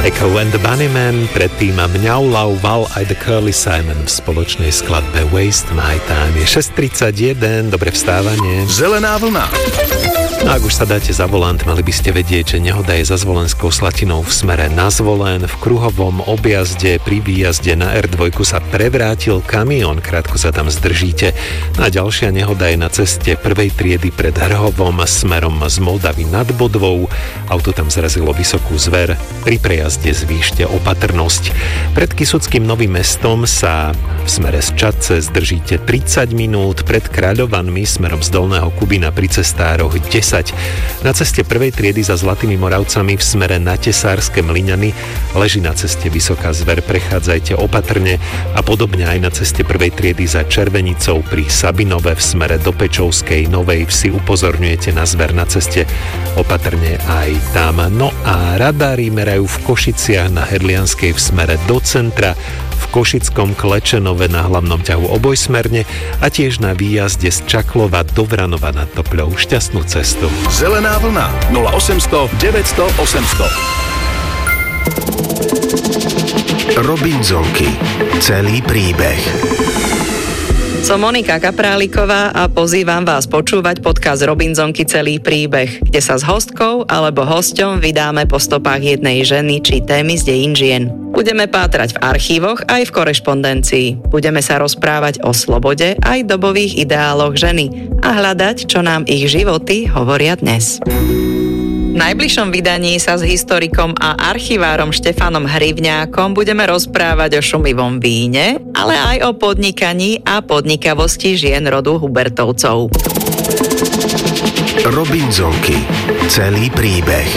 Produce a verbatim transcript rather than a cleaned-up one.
Echo and the Bunnymen, predtým Mňaulau, Val aj The Curly Simon v spoločnej skladbe Waste My Time. Je šesť tridsaťjeden, dobre vstávanie. Zelená vlna. No, ak už sa dáte za volant, mali by ste vedieť, že nehoda je za Zvolenskou Slatinou v smere na Zvolen. V kruhovom objazde pri výjazde na er dva sa prevrátil kamión, krátko sa tam zdržíte. No a ďalšia nehoda je na ceste prvej triedy pred Hrhovom smerom z Moldavy nad Bodvou. Auto tam zrazilo vysokú zver. Pri prejazde zvýšte opatrnosť. Pred Kysuckým Novým Mestom sa v smere z Čadce zdržíte tridsať minút, pred Kráľovanmi smerom z Dolného Kubína pri cestároch desať. Na ceste prvej triedy za Zlatými Moravcami v smere na Tesárske Mlyňany leží na ceste vysoká zver, prechádzajte opatrne, a podobne aj na ceste prvej triedy za Červenicou pri Sabinove v smere do Pečovskej Novej Vsi upozorňujete na zver na ceste, opatrne aj tam. No a radári merajú v Košiciach na Hedlianskej v smere do centra, v Košickom Klečenove na hlavnom ťahu obojsmerne a tiež na výjazde z Čaklova do Vranova nad Topľou. Šťastnú cestu. Zelená vlna nula osemsto deväťsto osemsto. Robinzonky. Celý príbeh. Som Monika Kapráliková a pozývam vás počúvať podcast Robinzonky Celý príbeh, kde sa s hostkou alebo hosťom vydáme po stopách jednej ženy či témy z dejín žien. Budeme pátrať v archívoch aj v korešpondencii. Budeme sa rozprávať o slobode aj dobových ideáloch ženy a hľadať, čo nám ich životy hovoria dnes. V najbližšom vydaní sa s historikom a archivárom Štefanom Hrivňákom budeme rozprávať o šumivom víne, ale aj o podnikaní a podnikavosti žien rodu Hubertovcov. Robinzonky. Celý príbeh.